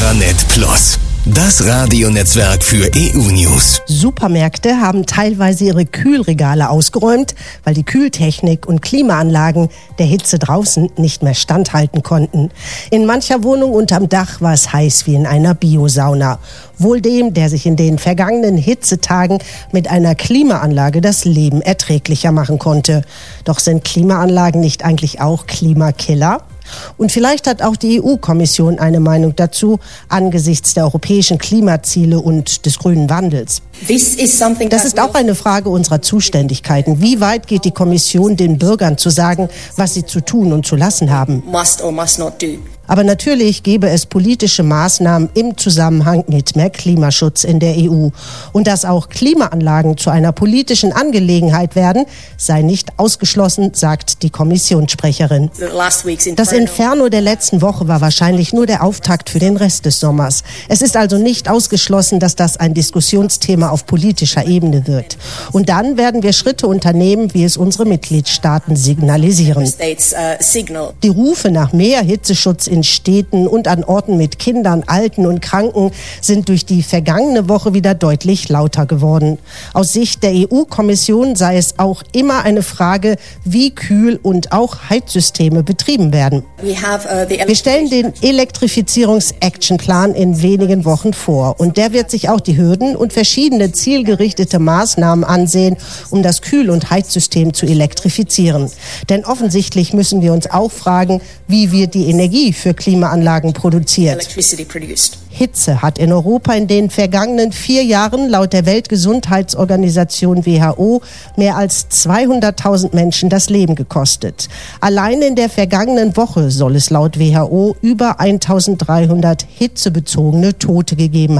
Intranet Plus, das Radionetzwerk für EU-News. Supermärkte haben teilweise ihre Kühlregale ausgeräumt, weil die Kühltechnik und Klimaanlagen der Hitze draußen nicht mehr standhalten konnten. In mancher Wohnung unterm Dach war es heiß wie in einer Biosauna. Wohl dem, der sich in den vergangenen Hitzetagen mit einer Klimaanlage das Leben erträglicher machen konnte. Doch sind Klimaanlagen nicht eigentlich auch Klimakiller? Und vielleicht hat auch die EU-Kommission eine Meinung dazu angesichts der europäischen Klimaziele und des grünen Wandels. Das ist auch eine Frage unserer Zuständigkeiten. Wie weit geht die Kommission, den Bürgern zu sagen, was sie zu tun und zu lassen haben? Aber natürlich gäbe es politische Maßnahmen im Zusammenhang mit mehr Klimaschutz in der EU. Und dass auch Klimaanlagen zu einer politischen Angelegenheit werden, sei nicht ausgeschlossen, sagt die Kommissionssprecherin. Das Inferno der letzten Woche war wahrscheinlich nur der Auftakt für den Rest des Sommers. Es ist also nicht ausgeschlossen, dass das ein Diskussionsthema auf politischer Ebene wird. Und dann werden wir Schritte unternehmen, wie es unsere Mitgliedstaaten signalisieren. Die Rufe nach mehr Hitzeschutz in Städten und an Orten mit Kindern, Alten und Kranken sind durch die vergangene Woche wieder deutlich lauter geworden. Aus Sicht der EU-Kommission sei es auch immer eine Frage, wie Kühl- und auch Heizsysteme betrieben werden. Wir stellen den Elektrifizierungs-Action-Plan in wenigen Wochen vor und der wird sich auch die Hürden und verschiedene zielgerichtete Maßnahmen ansehen, um das Kühl- und Heizsystem zu elektrifizieren. Denn offensichtlich müssen wir uns auch fragen, wie wir die Energie für Klimaanlagen produziert. Hitze hat in Europa in den vergangenen 4 Jahren laut der Weltgesundheitsorganisation WHO mehr als 200.000 Menschen das Leben gekostet. Allein in der vergangenen Woche soll es laut WHO über 1.300 hitzebezogene Tote gegeben haben.